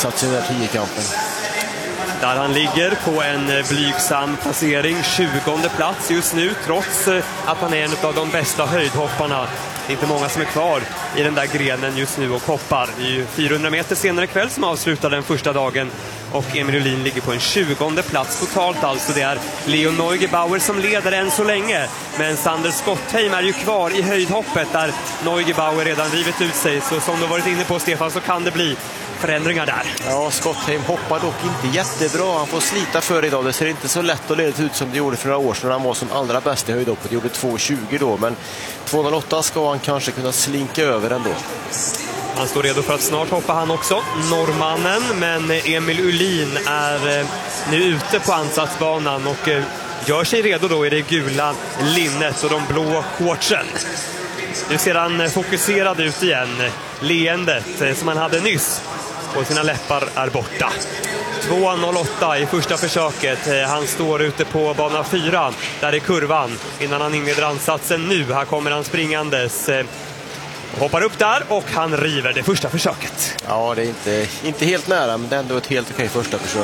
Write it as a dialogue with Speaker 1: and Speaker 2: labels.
Speaker 1: insats i den här 10-kampen.
Speaker 2: Där han ligger på en blygsam placering, 20:e plats just nu, trots att han är en av de bästa höjdhopparna. Det är inte många som är kvar i den där grenen just nu och hoppar. Det är ju 400 meter senare kväll som avslutar den första dagen. Och Emil Uhlin ligger på en 20:e plats totalt alltså. Det är Leo Neugebauer som leder än så länge. Men Sander Skottheim är ju kvar i höjdhoppet där Neugebauer redan rivit ut sig. Så som du varit inne på, Stefan, så kan det bli förändringar där.
Speaker 1: Ja, Skottheim hoppar dock inte jättebra. Han får slita för idag. Det ser inte så lätt och ledigt ut som det gjorde för några år sedan. Han var som allra bäst i höjdhoppet. Gjorde 2.20 då, men 2.08 ska han kanske kunna slinka över ändå.
Speaker 2: Han står redo för att snart hoppa han också, norrmannen, men Emil Uhlin är nu ute på ansatsbanan och gör sig redo då i det gula linnet och de blå shortsen. Nu ser han fokuserad ut igen. Leendet som han hade nyss på sina läppar är borta. 2.08 i första försöket. Han står ute på bana 4, där är kurvan, innan han inleder ansatsen nu. Här kommer han springandes. Hoppar upp där och han river det första försöket.
Speaker 1: Ja, det är inte helt nära, men det är ändå ett helt okej första försök.